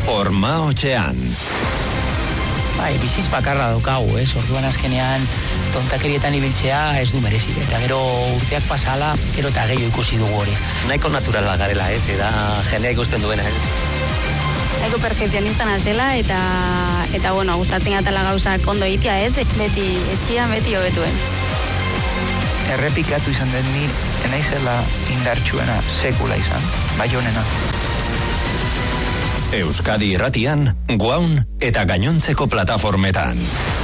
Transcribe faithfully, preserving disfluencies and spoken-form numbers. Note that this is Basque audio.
Horma-Otxean. Bai, biziz bakarra daukagu, ez? Orduan azkenean tontakerietan ibiltzea ez du merezik. Eta gero urteak pasala, gero eta gehiago ikusi dugu hori. Nahiko naturala garela, ez? Eta jendea ikusten duena, ez? Nahiko perfekzionista nazela eta, eta bueno, gustatzen gatala gauzak ondo egitea, ez? Beti etxian, beti hobetuen. Errepikatu izan den ni, enaizela indartsuena sekula izan, bai honena. Euskadi Irratian, Guaun eta gainontzeko plataformetan.